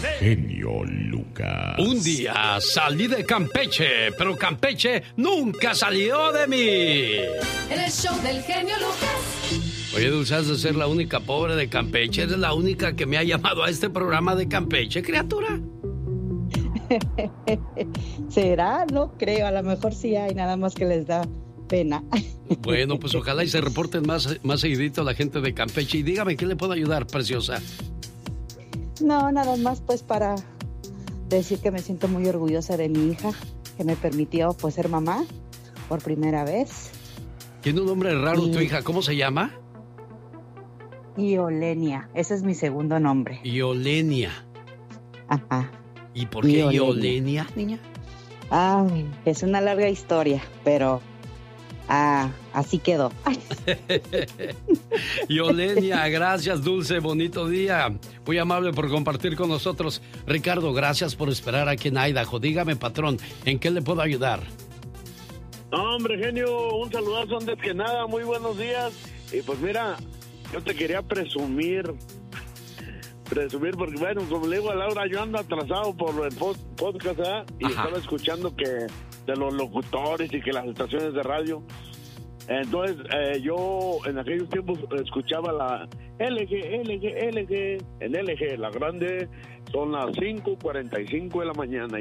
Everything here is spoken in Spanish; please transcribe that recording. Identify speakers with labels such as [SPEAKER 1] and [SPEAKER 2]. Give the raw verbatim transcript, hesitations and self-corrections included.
[SPEAKER 1] Genio Lucas.
[SPEAKER 2] Un día salí de Campeche, pero Campeche nunca salió de mí.
[SPEAKER 3] En el show del genio Lucas.
[SPEAKER 2] Oye, Dulce, has de ser la única pobre de Campeche. Eres la única que me ha llamado a este programa de Campeche, criatura.
[SPEAKER 4] ¿Será? No creo, a lo mejor sí hay, nada más que les da pena.
[SPEAKER 2] Bueno, pues ojalá y se reporten más, más seguidito la gente de Campeche. Y dígame, ¿qué le puedo ayudar, preciosa?
[SPEAKER 4] No, nada más pues para decir que me siento muy orgullosa de mi hija, que me permitió pues ser mamá por primera vez.
[SPEAKER 2] Tiene un nombre raro
[SPEAKER 4] y...
[SPEAKER 2] tu hija, ¿cómo se llama?
[SPEAKER 4] Iolenia, ese es mi segundo nombre.
[SPEAKER 2] Iolenia.
[SPEAKER 4] Ajá.
[SPEAKER 2] ¿Y por qué Iolenia, Iolenia niña?
[SPEAKER 4] Ay, es una larga historia, pero ah, así quedó.
[SPEAKER 2] Iolenia, gracias, Dulce, bonito día. Muy amable por compartir con nosotros. Ricardo, gracias por esperar aquí en Idaho. Dígame, patrón, ¿en qué le puedo ayudar?
[SPEAKER 5] No, hombre, genio, un saludazo antes que nada, muy buenos días. Y pues mira, yo te quería presumir, presumir, porque bueno, como le digo a Laura, yo ando atrasado por el podcast, ¿eh? Y Ajá. estaba escuchando que de los locutores y que las estaciones de radio. Entonces, eh, yo en aquellos tiempos escuchaba la L G, L G, L G, en L G, la grande, son las cinco cuarenta y cinco de la mañana.